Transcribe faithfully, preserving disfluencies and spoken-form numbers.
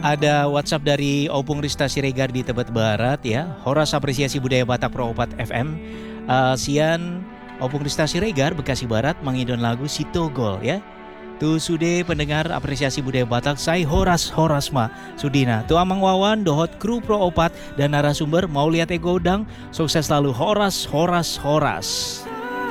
ada WhatsApp dari Opung Rista Siregar di Tebet Barat ya. Horas apresiasi budaya Batak Pro Opat F M. Uh, Sian Opung Rista Siregar Bekasi Barat mengidon lagu Sitogol ya. Tu sude pendengar apresiasi budaya Batak saya Horas Horasma Sudina. Tu Amang Wawan dohot kru Pro Opat dan narasumber mau lihat ego udang. Sukses selalu Horas Horas Horas.